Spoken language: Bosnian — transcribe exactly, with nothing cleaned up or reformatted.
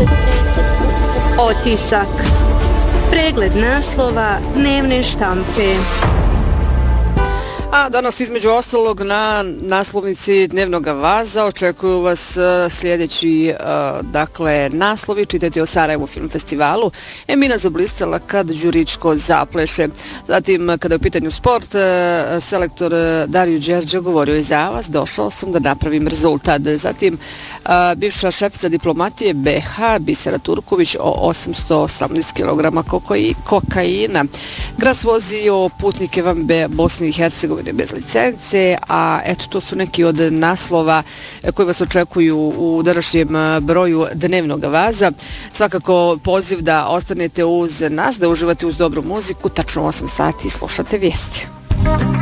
Otisak. Pregled naslova dnevne štampe. A danas između ostalog na naslovnici Dnevnog vaza očekuju vas sljedeći dakle naslovi. Čitajte o Sarajevu film festivalu. Emina zablistala kad Đuričko zapleše. Zatim kada je u pitanju sport, selektor Dario Đerđo govorio je za vas, došao sam da napravim rezultat. Zatim bivša šefica diplomatije B H Bisera Turković o osamsto osamnaest kilograma kokaina. Gras vozio putnike van Bosne i Hercegovine bez licence, a eto to su neki od naslova koji vas očekuju u današnjem broju Dnevnog vaza. Svakako poziv da ostanete uz nas, da uživate uz dobru muziku, tačno osam sati slušate vijesti.